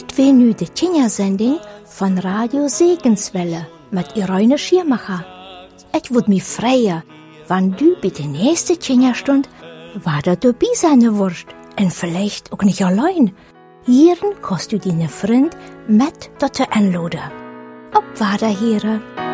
Dit wär nu de Kindersending von Radio Segenswelle mit Irene Schirmacher. Ich würd mich freuen, wann du bei der nächsten Kinderstund weiter dabei sein wirst. Und vielleicht auch nicht allein. Hier kannst du deine Freund mit dazu einladen. Ob weiter, Heere.